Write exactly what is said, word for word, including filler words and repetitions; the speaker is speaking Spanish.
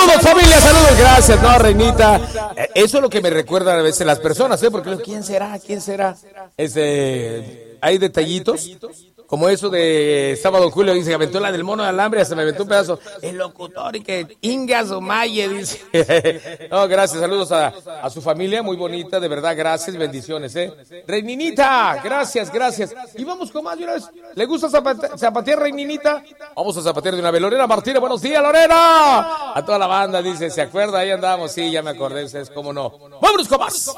Saludos, familia, saludos, gracias, no, Reinita. Eh, Eso es lo que me recuerdan a veces las personas, ¿eh? Porque ¿quién será? ¿Quién será? Este, hay detallitos, como eso de Sábado Julio, dice que aventó la del mono de alambre, hasta me aventó un pedazo. El locutor y que Ingas o Maye, dice. No, gracias, saludos a, a su familia, muy bonita, de verdad, gracias, bendiciones, ¿eh? Reininita, gracias, gracias. Y vamos con más de una vez. ¿Le gusta zapate- zapatear, Reininita? Vamos a zapatear de una vez. Lorena Martínez, buenos días, Lorena. A toda la banda, dice, ¿se acuerda? Ahí andamos, sí, ya me acordé, ustedes, cómo no. Vámonos con más.